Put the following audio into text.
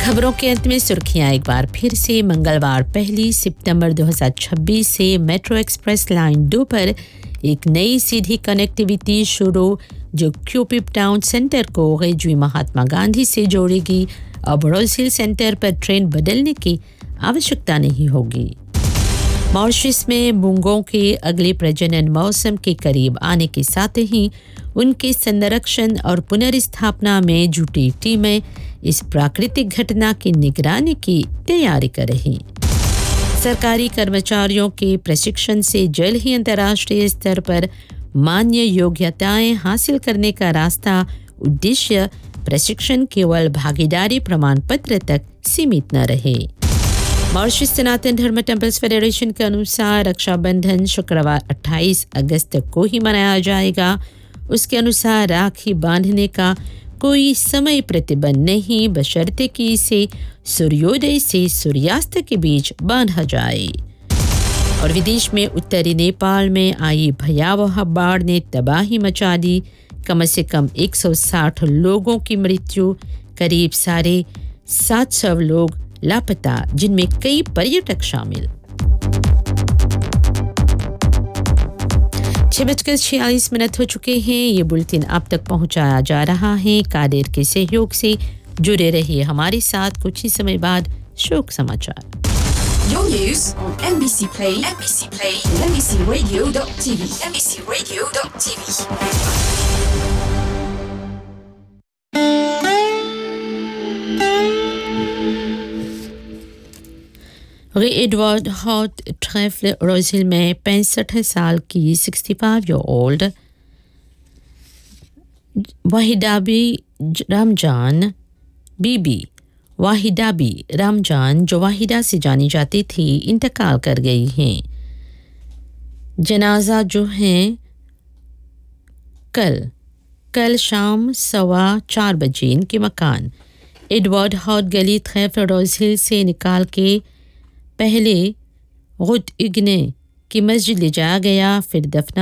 खबरों के अंत में सुर्खियां एक बार फिर से। मंगलवार 1 सितंबर 2026 से मेट्रो एक्सप्रेस लाइन 2 पर एक नई सीधी कनेक्टिविटी शुरू जो क्यूपिप टाउन सेंटर को रेजवी महात्मा गांधी से जोड़ेगी। अब रोज हिल सेंटर पर ट्रेन बदलने की आवश्यकता नहीं होगी। मॉरिशस में मूंगों के अगले प्रजनन मौसम के करीब आने के साथ ही उनके संरक्षण और पुनर्स्थापना में जुटी टीमें इस प्राकृतिक घटना की निगरानी की तैयारी कर रही। सरकारी कर्मचारियों के प्रशिक्षण से जल्द ही अंतर्राष्ट्रीय स्तर पर मान्य योग्यताएं हासिल करने का रास्ता। उद्देश्य प्रशिक्षण केवल भागीदारी प्रमाण पत्र तक सीमित न रहे। मॉरिशस सनातन धर्म टेम्पल्स फेडरेशन के अनुसार रक्षाबंधन शुक्रवार 28 अगस्त को ही मनाया जाएगा। उसके अनुसार राखी बांधने का कोई समय प्रतिबंध नहीं, बशर्ते कि इसे सूर्योदय से सूर्यास्त के बीच बांधा जाए। और विदेश में उत्तरी नेपाल में आई भयावह बाढ़ ने तबाही मचा दी। कम से कम 160 लोगों की मृत्यु, करीब 750 लोग लापता, जिनमें कई पर्यटक शामिल। 6:46 हो चुके हैं। ये बुलेटिन आप तक पहुंचाया जा रहा है कादेर के सहयोग से। जुड़े रहिए हमारे साथ। कुछ ही समय बाद शोक समाचार। Your news on MBC Play, and MBCRadio.tv, MBCRadio.tv. रे एडवर्ड हॉट ट्रैफल रोजिल में 65 साल की 65-year-old वाहिदाबी रमजान बीबी वाहिदाबी रमजान, जो वाहिदा से जानी जाती थी, इंतकाल कर गई हैं। जनाजा जो है कल शाम 4:15 बजे इनके मकान एडवर्ड हॉट गली ट्रैफल रोजिल से निकाल के पहले गुड इग्ने की मस्जिद ले जाया गया, फिर दफना